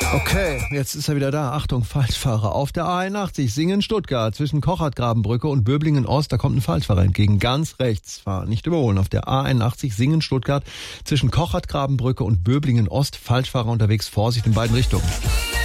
Okay, jetzt ist er wieder da. Achtung, Falschfahrer. Auf der A81 Singen-Stuttgart zwischen Kochertgrabenbrücke und Böblingen-Ost. Da kommt ein Falschfahrer entgegen. Ganz rechts fahren, nicht überholen. Auf der A81 Singen-Stuttgart zwischen Kochertgrabenbrücke und Böblingen-Ost. Falschfahrer unterwegs. Vorsicht in beiden Richtungen.